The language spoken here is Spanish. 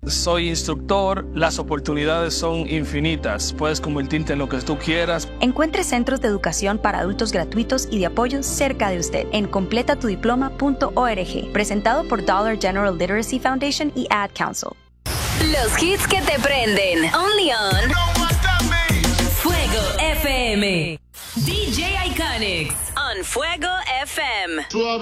Soy instructor, las oportunidades son infinitas. Puedes convertirte en lo que tú quieras. Encuentre centros de educación para adultos gratuitos y de apoyo cerca de usted en completatudiploma.org. Presentado por Dollar General Literacy Foundation y Ad Council. Los hits que te prenden. Only on Fuego FM. DJ Iconics on Fuego FM.